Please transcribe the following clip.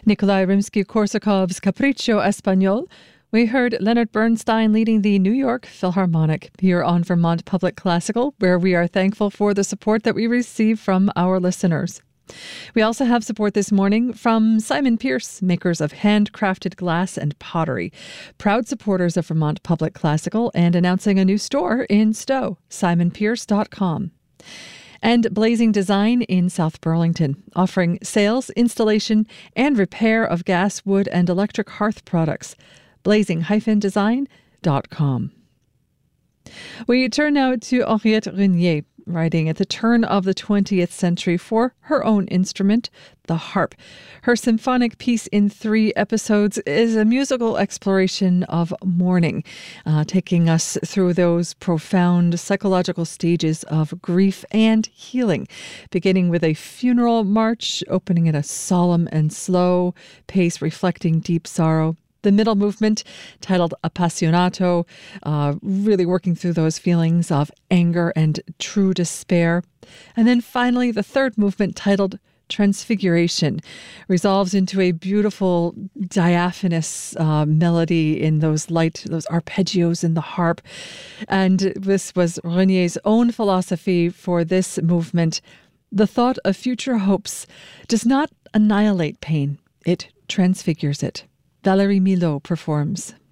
Nikolai Rimsky-Korsakov's Capriccio Español. We heard Leonard Bernstein leading the New York Philharmonic here on Vermont Public Classical, where we are thankful for the support that we receive from our listeners. We also have support this morning from Simon Pierce, makers of handcrafted glass and pottery, proud supporters of Vermont Public Classical and announcing a new store in Stowe, simonpierce.com. And Blazing Design in South Burlington, offering sales, installation, and repair of gas, wood, and electric hearth products. blazing-design.com. We turn now to Henriette Renier, writing at the turn of the 20th century for her own instrument, the harp. Her symphonic piece in 3 episodes is a musical exploration of mourning, taking us through those profound psychological stages of grief and healing, beginning with a funeral march, opening at a solemn and slow pace reflecting deep sorrow. The middle movement, titled Appassionato, really working through those feelings of anger and true despair. And then finally, the third movement, titled Transfiguration, resolves into a beautiful diaphanous melody in those arpeggios in the harp. And this was Renier's own philosophy for this movement. The thought of future hopes does not annihilate pain, it transfigures it. Valérie Milot performs.